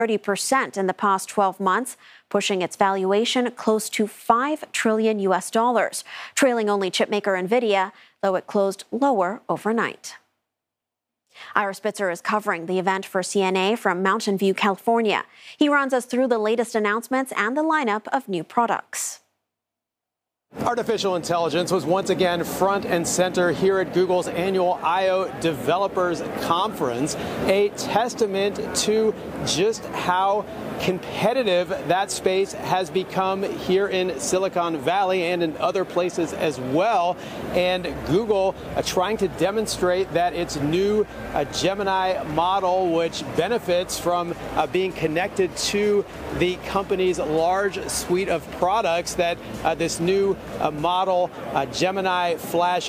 30% in the past 12 months, pushing its valuation close to $5 trillion, trailing only chipmaker Nvidia, though it closed lower overnight. Ira Spitzer is covering the event for CNA from Mountain View, California. He runs us through the latest announcements and the lineup of new products. Artificial intelligence was once again front and center here at Google's annual I/O Developers Conference, a testament to just how competitive that space has become here in Silicon Valley and in other places as well. And Google trying to demonstrate that its new Gemini model, which benefits from being connected to the company's large suite of products, that this new model, Gemini Flash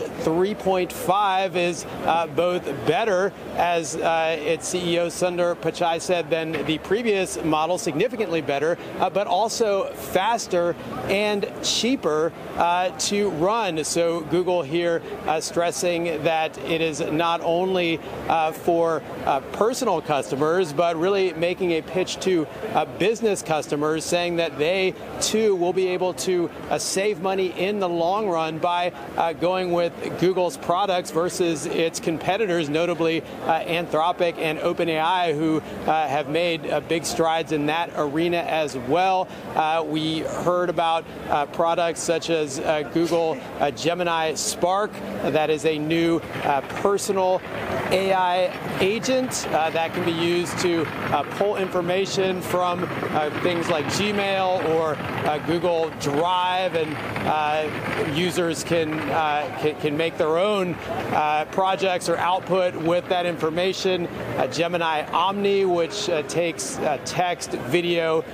3.5, is both better, as its CEO Sundar Pichai said, than the previous model, significantly better, but also faster and cheaper to run. So Google here stressing that it is not only for personal customers, but really making a pitch to business customers, saying that they too will be able to save money in the long run by going with Google's products versus its competitors, notably Anthropic and OpenAI, who have made big strides in that arena as well. We heard about products such as Google Gemini Spark. That is a new personal AI agent that can be used to pull information from things like Gmail or Google Drive, and users can make their own projects or output with that information. Gemini Omni, which takes text, video,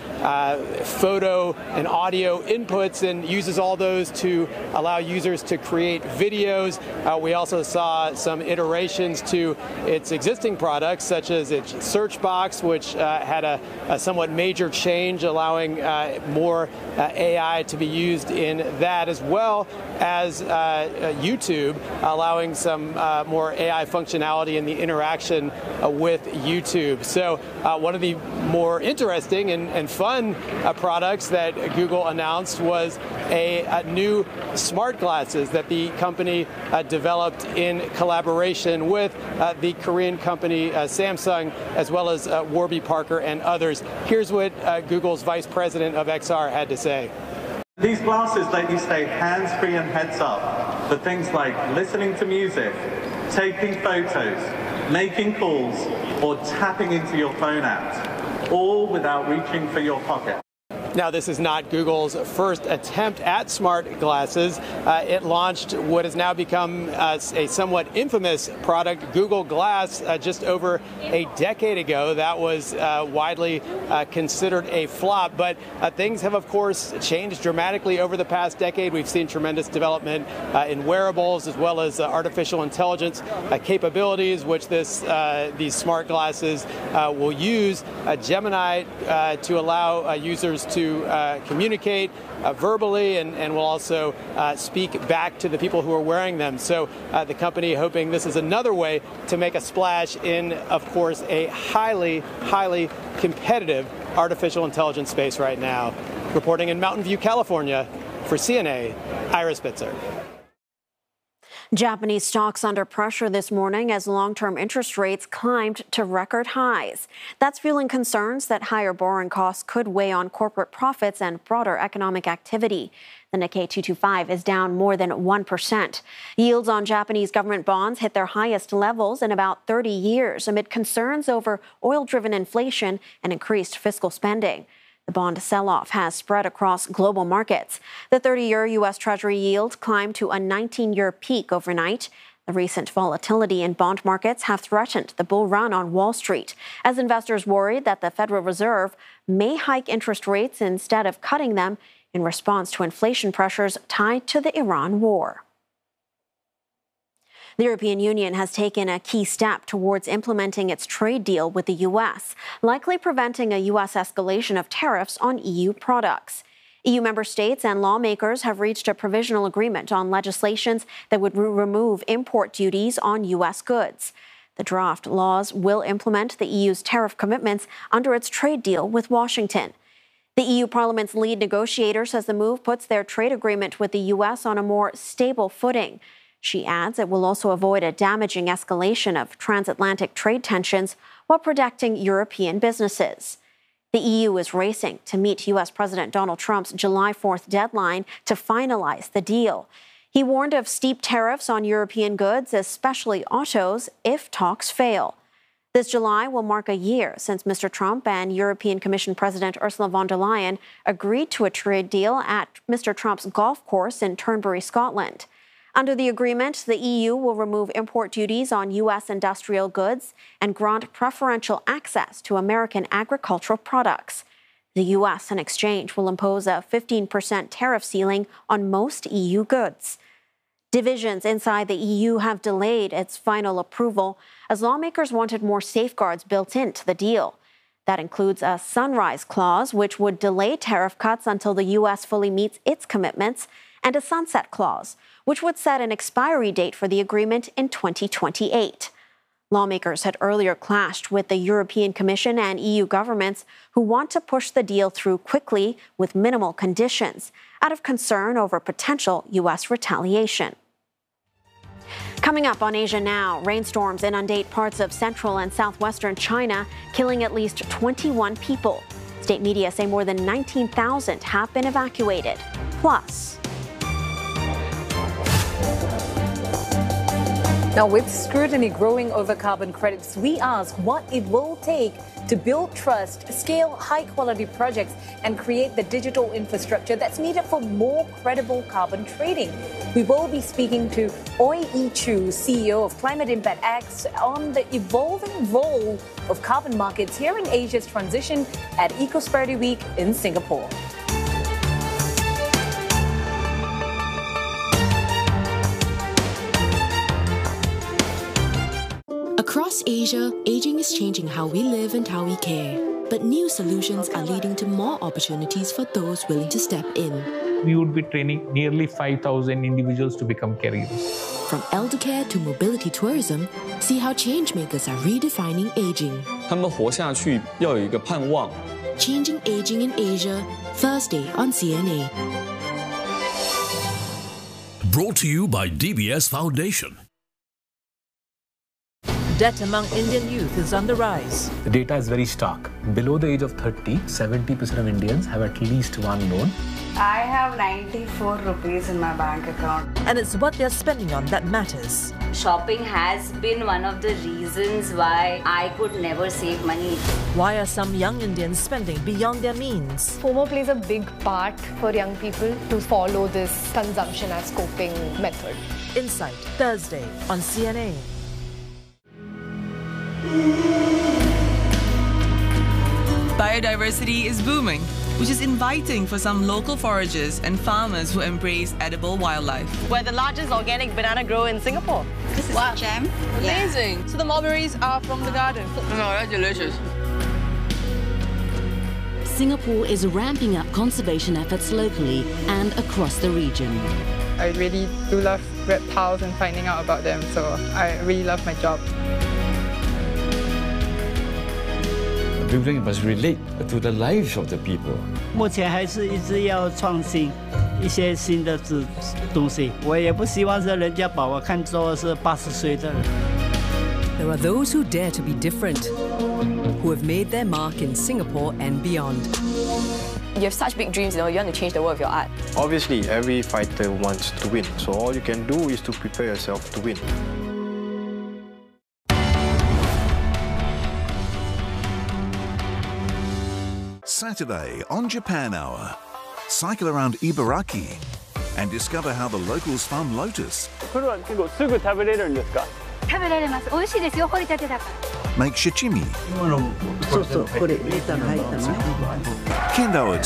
photo, and audio inputs and uses all those to allow users to create videos. We also saw some iterations to its existing products, such as its search box, which had a somewhat major change, allowing more AI to be used in that, as well as YouTube, allowing some more AI functionality in the interaction with YouTube. So one of the more interesting and fun products that Google announced was a new smart glasses that the company developed in collaboration with the Korean company Samsung, as well as Warby Parker and others. Here's what Google's vice president of XR had to say. These glasses let you stay hands-free and heads up for things like listening to music, taking photos, making calls, or tapping into your phone apps, all without reaching for your pocket. Now, this is not Google's first attempt at smart glasses. It launched what has now become a somewhat infamous product, Google Glass, just over a decade ago. That was widely considered a flop. But things have, of course, changed dramatically over the past decade. We've seen tremendous development in wearables, as well as artificial intelligence capabilities, which these smart glasses will use. Gemini to allow users to communicate verbally, and will also speak back to the people who are wearing them. So the company hoping this is another way to make a splash in, of course, a highly, highly competitive artificial intelligence space right now. Reporting in Mountain View, California, for CNA, Ira Spitzer. Japanese stocks under pressure this morning as long-term interest rates climbed to record highs. That's fueling concerns that higher borrowing costs could weigh on corporate profits and broader economic activity. The Nikkei 225 is down more than 1%. Yields on Japanese government bonds hit their highest levels in about 30 years amid concerns over oil-driven inflation and increased fiscal spending. The bond sell-off has spread across global markets. The 30-year U.S. Treasury yield climbed to a 19-year peak overnight. The recent volatility in bond markets have threatened the bull run on Wall Street, as investors worried that the Federal Reserve may hike interest rates instead of cutting them in response to inflation pressures tied to the Iran war. The European Union has taken a key step towards implementing its trade deal with the U.S., likely preventing a U.S. escalation of tariffs on EU products. EU member states and lawmakers have reached a provisional agreement on legislation that would remove import duties on U.S. goods. The draft laws will implement the EU's tariff commitments under its trade deal with Washington. The EU Parliament's lead negotiator says the move puts their trade agreement with the U.S. on a more stable footing. She adds it will also avoid a damaging escalation of transatlantic trade tensions while protecting European businesses. The EU is racing to meet U.S. President Donald Trump's July 4th deadline to finalize the deal. He warned of steep tariffs on European goods, especially autos, if talks fail. This July will mark a year since Mr. Trump and European Commission President Ursula von der Leyen agreed to a trade deal at Mr. Trump's golf course in Turnberry, Scotland. Under the agreement, the EU will remove import duties on U.S. industrial goods and grant preferential access to American agricultural products. The U.S. in exchange will impose a 15% tariff ceiling on most EU goods. Divisions inside the EU have delayed its final approval as lawmakers wanted more safeguards built into the deal. That includes a sunrise clause, which would delay tariff cuts until the U.S. fully meets its commitments, and a sunset clause, which would set an expiry date for the agreement in 2028. Lawmakers had earlier clashed with the European Commission and EU governments who want to push the deal through quickly with minimal conditions, out of concern over potential U.S. retaliation. Coming up on Asia Now, rainstorms inundate parts of central and southwestern China, killing at least 21 people. State media say more than 19,000 have been evacuated. Plus, now, with scrutiny growing over carbon credits, we ask what it will take to build trust, scale high-quality projects, and create the digital infrastructure that's needed for more credible carbon trading. We will be speaking to Oi Yi-Chu, CEO of Climate Impact X, on the evolving role of carbon markets here in Asia's transition at Ecosperity Week in Singapore. Across Asia, aging is changing how we live and how we care. But new solutions are leading to more opportunities for those willing to step in. We would be training nearly 5,000 individuals to become caregivers. From elder care to mobility tourism, see how changemakers are redefining aging. 他们活下去要有一个盼望。 Changing Aging in Asia, Thursday on CNA. Brought to you by DBS Foundation. Debt among Indian youth is on the rise. The data is very stark. Below the age of 30, 70% of Indians have at least one loan. I have 94 rupees in my bank account. And it's what they're spending on that matters. Shopping has been one of the reasons why I could never save money. Why are some young Indians spending beyond their means? FOMO plays a big part for young people to follow this consumption as coping method. Insight, Thursday on CNA. Biodiversity is booming, which is inviting for some local foragers and farmers who embrace edible wildlife. We're the largest organic banana grower in Singapore. This is wow. Jam. Amazing. Yeah. So the mulberries are from the garden. No, that's delicious. Singapore is ramping up conservation efforts locally and across the region. I really do love reptiles and finding out about them, so I really love my job. Building must relate to the lives of the people. 目前还是一直要创新一些新的东西。我也不希望是人家把我看作是80岁的人。 There are those who dare to be different, who have made their mark in Singapore and beyond. You have such big dreams, you want to change the world with your art. Obviously, every fighter wants to win, so all you can do is to prepare yourself to win. Saturday on Japan Hour. Cycle around Ibaraki and discover how the locals farm lotus. Make shichimi. Kendo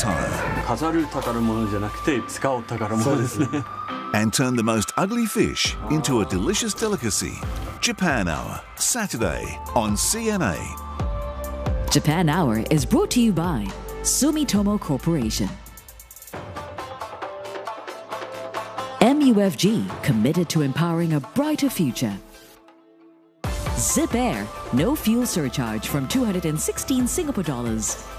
attire. And turn the most ugly fish into a delicious delicacy. Japan Hour, Saturday on CNA. Japan Hour is brought to you by Sumitomo Corporation. MUFG, committed to empowering a brighter future. Zip Air, no fuel surcharge from 216 Singapore dollars.